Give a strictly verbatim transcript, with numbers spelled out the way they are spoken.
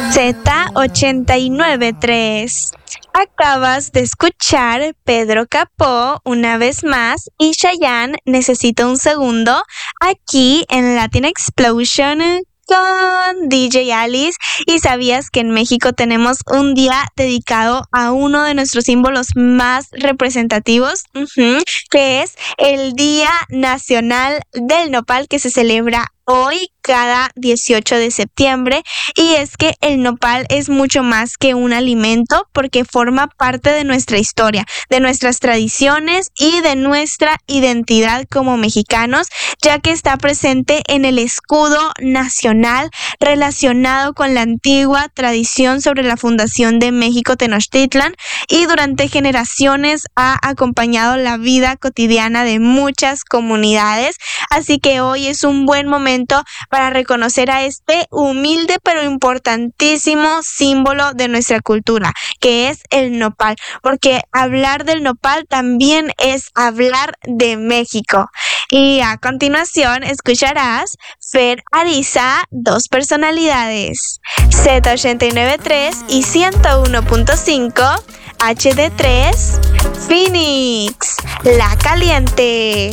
Z ochenta y nueve tres. Acabas de escuchar Pedro Capó una vez más y Chayanne Necesito un segundo aquí en Latin Explosion con D J Alice. ¿Y sabías que en México tenemos un día dedicado a uno de nuestros símbolos más representativos? Uh-huh, que es el Día Nacional del Nopal, que se celebra hoy cada dieciocho de septiembre. Y es que el nopal es mucho más que un alimento porque forma parte de nuestra historia, de nuestras tradiciones y de nuestra identidad como mexicanos, ya que está presente en el escudo nacional relacionado con la antigua tradición sobre la fundación de México Tenochtitlan, y durante generaciones ha acompañado la vida cotidiana de muchas comunidades. Así que hoy es un buen momento para reconocer a este humilde pero importantísimo símbolo de nuestra cultura, que es el nopal, porque hablar del nopal también es hablar de México. Y a continuación escucharás Fer Ariza, Dos Personalidades, Z ochenta y nueve tres y ciento uno punto cinco, H D tres, Phoenix, La Caliente.